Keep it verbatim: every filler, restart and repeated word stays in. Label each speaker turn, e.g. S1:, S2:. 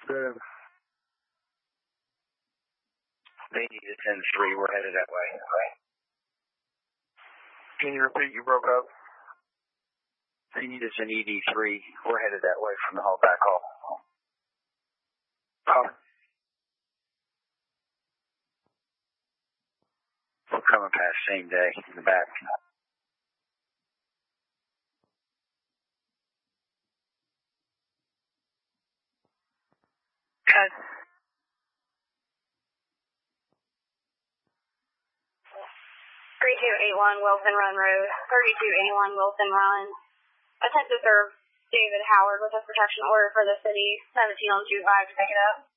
S1: Good.
S2: They need a ten three. We're headed that way.
S1: Can you repeat? You broke up.
S2: They need us in E D three. We're headed that way from the whole back hall.
S1: Oh.
S2: We're coming past same day in the back.
S3: Cut. thirty-two eighty-one Wilson Run Road, thirty-two eighty-one Wilson Run. Attempt to serve David Howard with a protection order for the city, seventeen on two five to pick it up.